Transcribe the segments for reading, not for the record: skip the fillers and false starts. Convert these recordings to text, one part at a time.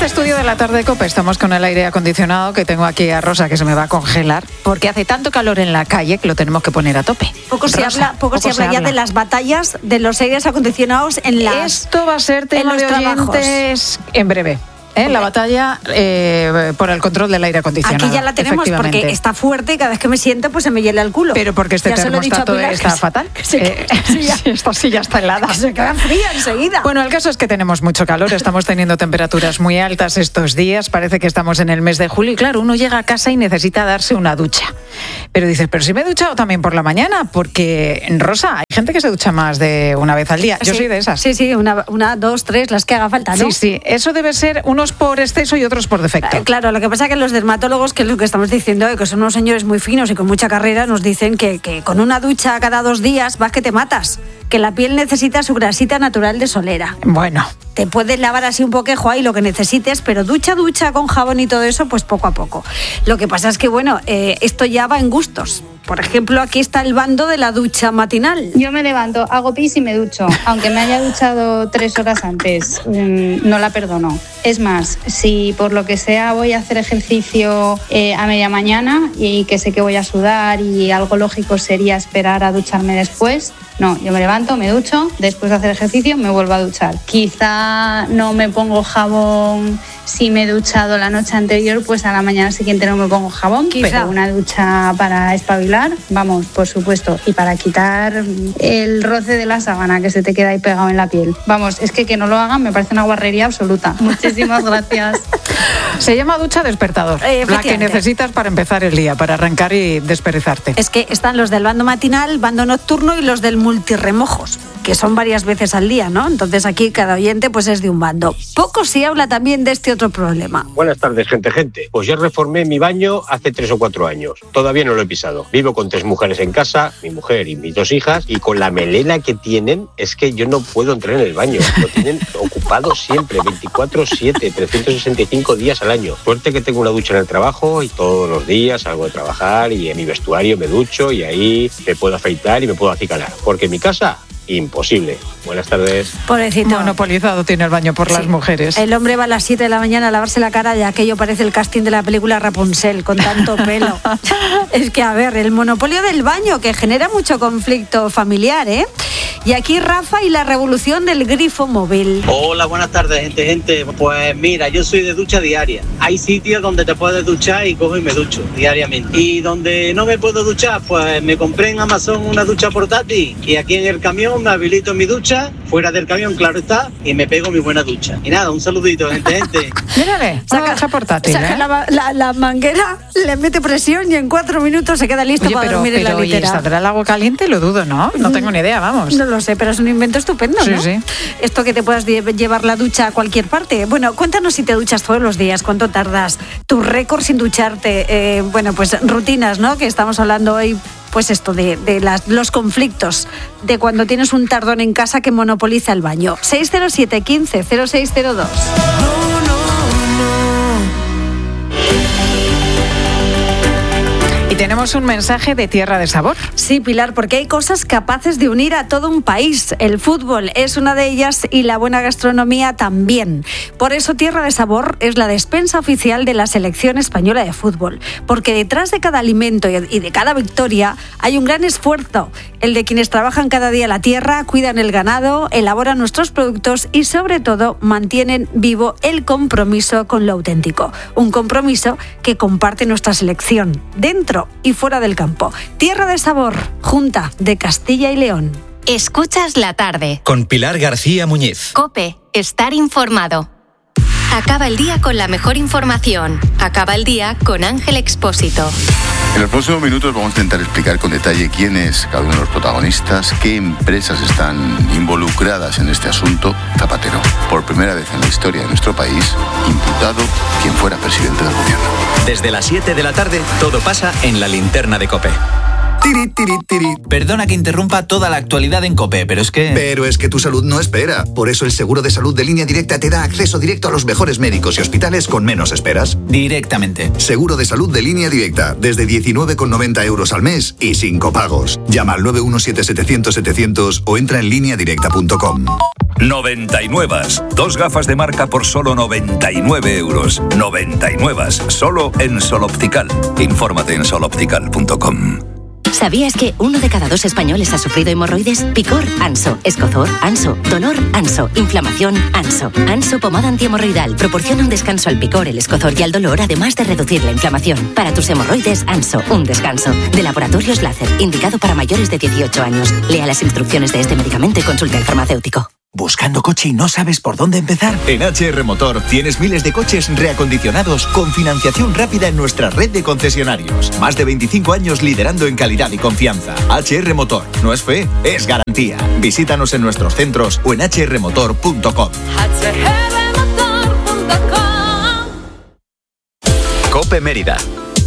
este estudio de la tarde de COPE estamos con el aire acondicionado, que tengo aquí a Rosa, que se me va a congelar, porque hace tanto calor en la calle que lo tenemos que poner a tope. Poco se habla ya de las batallas de los aires acondicionados en las Esto va a ser tema de oyentes en breve. La batalla por el control del aire acondicionado. Aquí ya la tenemos porque está fuerte y cada vez que me siento pues se me hiela el culo. Pero porque este termostato está fatal. Esta silla está helada. Se queda fría enseguida. Bueno, el caso es que tenemos mucho calor, estamos teniendo temperaturas muy altas estos días, parece que estamos en el mes de julio y claro, uno llega a casa y necesita darse una ducha. Pero dices, pero si me he duchado también por la mañana, porque en Rosa hay gente que se ducha más de una vez al día. Yo soy de esas. Sí, una, dos, tres, las que haga falta, ¿no? Sí, eso debe ser unos por exceso y otros por defecto. Claro, lo que pasa es que los dermatólogos, que es lo que estamos diciendo, que son unos señores muy finos y con mucha carrera, nos dicen que con una ducha cada 2 días vas que te matas, que la piel necesita su grasita natural de solera. Bueno. Te puedes lavar así un poquejo ahí lo que necesites, pero ducha con jabón y todo eso, pues poco a poco. Lo que pasa es que, bueno, esto ya va en gustos. Por ejemplo, aquí está el bando de la ducha matinal. Yo me levanto, hago pis y me ducho. Aunque me haya duchado 3 horas antes, no la perdono. Es más, si por lo que sea voy a hacer ejercicio a media mañana y que sé que voy a sudar y algo lógico sería esperar a ducharme después, no, yo me levanto, me ducho, después de hacer ejercicio me vuelvo a duchar. Quizá no me pongo jabón si me he duchado la noche anterior, pues a la mañana siguiente no me pongo jabón. Pero una ducha para espabilar, vamos, por supuesto. Y para quitar el roce de la sábana que se te queda ahí pegado en la piel. Vamos, es que no lo hagan me parece una guarrería absoluta. Muchísimas gracias. Se llama ducha despertador. La que necesitas para empezar el día, para arrancar y desperezarte. Es que están los del bando matinal, bando nocturno y los del multirremojos, que son varias veces al día, ¿no? Entonces aquí cada oyente pues es de un bando. Poco se habla también de este otro problema. Buenas tardes, gente. Pues yo reformé mi baño hace 3 o 4 años. Todavía no lo he pisado. Vivo con 3 mujeres en casa, mi mujer y mis 2 hijas, y con la melena que tienen es que yo no puedo entrar en el baño. Lo tienen ocupado siempre, 24/7, 365 días al año. Suerte que tengo una ducha en el trabajo y todos los días salgo de trabajar y en mi vestuario me ducho y ahí me puedo afeitar y me puedo acicalar. Porque en mi casa, imposible. Buenas tardes. Pobrecito. Monopolizado tiene el baño por las mujeres. El hombre va a las 7 de la mañana a lavarse la cara y aquello parece el casting de la película Rapunzel con tanto pelo. Es que, a ver, el monopolio del baño que genera mucho conflicto familiar, ¿eh? Y aquí Rafa y la revolución del grifo móvil. Hola, buenas tardes, gente. Pues mira, yo soy de ducha diaria. Hay sitios donde te puedes duchar y cojo y me ducho diariamente. Y donde no me puedo duchar, pues me compré en Amazon una ducha portátil y aquí en el camión me habilito mi ducha, fuera del camión, claro está, y me pego mi buena ducha. Y nada, un saludito, gente. Mírale, saca ducha portátil. Saca la manguera, le mete presión y en 4 minutos se queda listo para dormir en la litera. ¿Saldrá el agua caliente? Lo dudo, ¿no? No tengo ni idea, vamos. No lo sé, pero es un invento estupendo, ¿no? Sí. Esto que te puedas llevar la ducha a cualquier parte. Bueno, cuéntanos si te duchas todos los días, cuánto tardas, tu récord sin ducharte, pues rutinas, ¿no? Que estamos hablando hoy, pues esto de los conflictos, de cuando tienes un tardón en casa que monopoliza el baño. 607 15 0602. Y tenemos un mensaje de Tierra de Sabor. Sí, Pilar, porque hay cosas capaces de unir a todo un país. El fútbol es una de ellas y la buena gastronomía también. Por eso Tierra de Sabor es la despensa oficial de la selección española de fútbol. Porque detrás de cada alimento y de cada victoria hay un gran esfuerzo. El de quienes trabajan cada día la tierra, cuidan el ganado, elaboran nuestros productos y sobre todo mantienen vivo el compromiso con lo auténtico. Un compromiso que comparte nuestra selección, dentro y fuera del campo. Tierra de Sabor, Junta de Castilla y León. Escuchas la tarde. Con Pilar García Muñiz. COPE, estar informado. Acaba el día con la mejor información. Acaba el día con Ángel Expósito. En los próximos minutos vamos a intentar explicar con detalle quién es cada uno de los protagonistas, qué empresas están involucradas en este asunto. Zapatero, por primera vez en la historia de nuestro país, imputado quien fuera presidente del gobierno. Desde las 7 de la tarde, todo pasa en la linterna de COPE. Tiri, tiri, tiri. Perdona que interrumpa toda la actualidad en COPE, pero es que tu salud no espera. Por eso el seguro de salud de Línea Directa te da acceso directo a los mejores médicos y hospitales con menos esperas. Directamente. Seguro de salud de Línea Directa, desde 19,90 € al mes y sin copagos. Llama al 917-700-700 o entra en lineadirecta.com. 99. 2 gafas de marca por solo 99 €. 99. Solo en Sol Optical. Infórmate en soloptical.com. ¿Sabías que 1 de cada 2 españoles ha sufrido hemorroides? Picor, Anso. Escozor, Anso. Dolor, Anso. Inflamación, Anso. Anso pomada antihemorroidal proporciona un descanso al picor, el escozor y al dolor, además de reducir la inflamación. Para tus hemorroides, Anso, un descanso. De Laboratorios Láser, indicado para mayores de 18 años. Lea las instrucciones de este medicamento y consulte al farmacéutico. ¿Buscando coche y no sabes por dónde empezar? En HR Motor tienes miles de coches reacondicionados con financiación rápida en nuestra red de concesionarios. Más de 25 años liderando en calidad y confianza. HR Motor. No es fe, es garantía. Visítanos en nuestros centros o en hrmotor.com. COPE Mérida.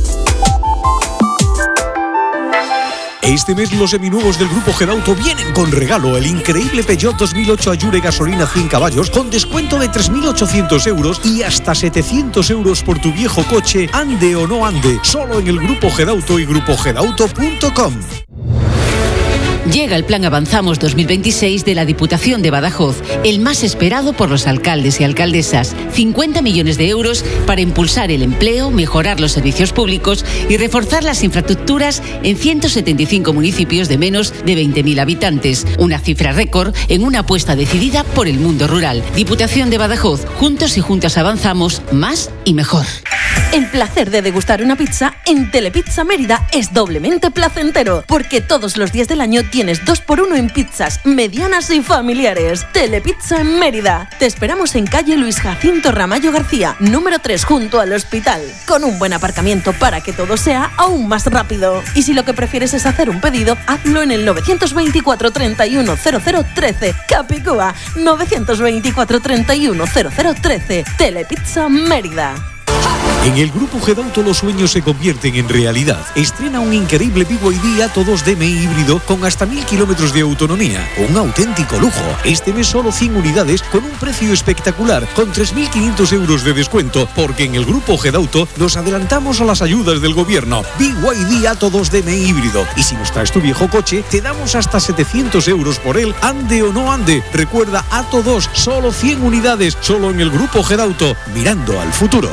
Este mes los seminuevos del Grupo Gedauto vienen con regalo: el increíble Peugeot 2008 Allure gasolina 100 caballos con descuento de 3.800 € y hasta 700 € por tu viejo coche, ande o no ande, solo en el Grupo Gedauto y grupogedauto.com. Llega el Plan Avanzamos 2026 de la Diputación de Badajoz, el más esperado por los alcaldes y alcaldesas. 50 millones de euros para impulsar el empleo, mejorar los servicios públicos y reforzar las infraestructuras en 175 municipios de menos de 20.000 habitantes. Una cifra récord en una apuesta decidida por el mundo rural. Diputación de Badajoz, juntos y juntas avanzamos más y mejor. El placer de degustar una pizza en Telepizza Mérida es doblemente placentero, porque todos los días del año tienes 2x1 en pizzas medianas y familiares. Telepizza en Mérida. Te esperamos en calle Luis Jacinto Ramallo García, número 3, junto al hospital, con un buen aparcamiento para que todo sea aún más rápido. Y si lo que prefieres es hacer un pedido, hazlo en el 924 31 0013. Capicúa, 924 31 0013. Telepizza Mérida. En el Grupo Gedauto los sueños se convierten en realidad. Estrena un increíble BYD Atto 2 DMI híbrido con hasta 1000 kilómetros de autonomía. Un auténtico lujo. Este mes solo 100 unidades con un precio espectacular, con 3.500 € de descuento, porque en el Grupo Gedauto nos adelantamos a las ayudas del gobierno. BYD Atto 2 DMI híbrido. Y si nos traes tu viejo coche, te damos hasta 700 € por él, ande o no ande. Recuerda, Atto 2, solo 100 unidades, solo en el Grupo Gedauto, mirando al futuro.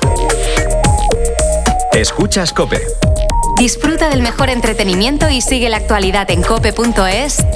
Escuchas COPE. Disfruta del mejor entretenimiento y sigue la actualidad en cope.es.